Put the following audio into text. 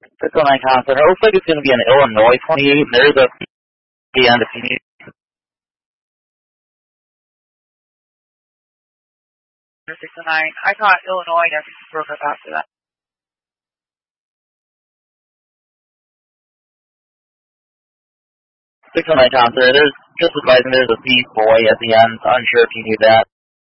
609 Constant. It looks like it's going to be an Illinois 28, and there's a the end if you need. 609. I thought Illinois and everything broke up after that. 609 Constant. There's just advising there's a Beast Boy at the end. Unsure if you need that.